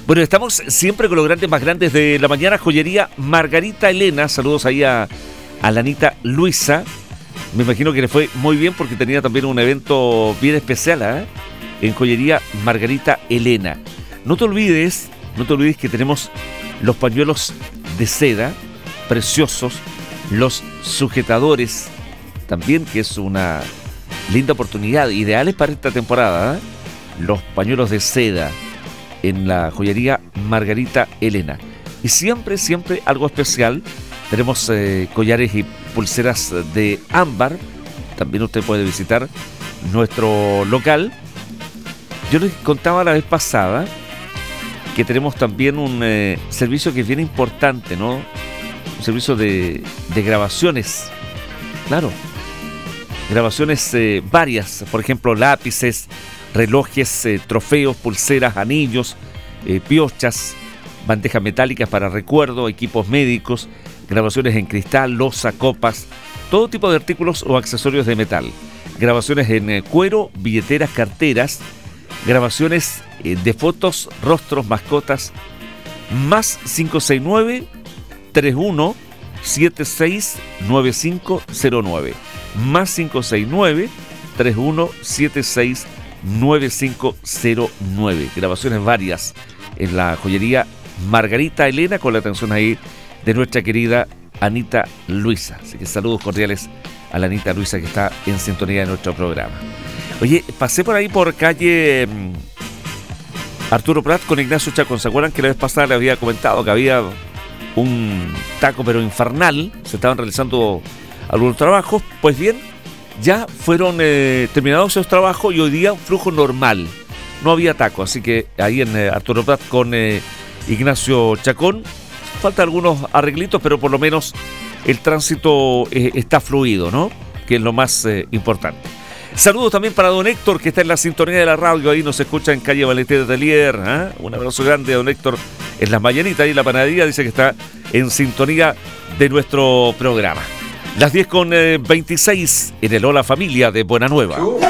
Bueno, estamos siempre con los grandes más grandes de la mañana. Joyería Margarita Elena. Saludos ahí a la Anita Luisa. Me imagino que le fue muy bien porque tenía también un evento bien especial en Joyería Margarita Elena. No te olvides que tenemos los pañuelos de seda preciosos, los sujetadores también, que es una linda oportunidad, ideales para esta temporada, los pañuelos de seda en la Joyería Margarita Elena. Y siempre algo especial. Tenemos collares y pulseras de ámbar. También usted puede visitar nuestro local. Yo les contaba la vez pasada que tenemos también un servicio que es bien importante, ¿no? Un servicio de grabaciones. Claro. Grabaciones varias. Por ejemplo, lápices, relojes, trofeos, pulseras, anillos, piochas, bandejas metálicas para recuerdo, equipos médicos, grabaciones en cristal, loza, copas, todo tipo de artículos o accesorios de metal. Grabaciones en cuero, billeteras, carteras, grabaciones de fotos, rostros, mascotas, más 569-3176-9509, más 569-3176-9509. Grabaciones varias en la Joyería Margarita Elena, con la atención ahí de nuestra querida Anita Luisa. Así que saludos cordiales a la Anita Luisa, que está en sintonía de nuestro programa. Oye, pasé por ahí por calle Arturo Prat con Ignacio Chacón. ¿Se acuerdan que la vez pasada le había comentado que había un taco pero infernal? Se estaban realizando algunos trabajos. Pues bien, ya fueron terminados esos trabajos y hoy día un flujo normal. No había taco, así que ahí en Arturo Prat con Ignacio Chacón faltan algunos arreglitos, pero por lo menos el tránsito está fluido, ¿no? Que es lo más importante. Saludos también para don Héctor, que está en la sintonía de la radio, ahí nos escucha en calle Valentín de Atelier. Un abrazo grande a don Héctor en las mañanitas, ahí en la panadería, dice que está en sintonía de nuestro programa. Las 10:26 en el Hola Familia de Buena Nueva.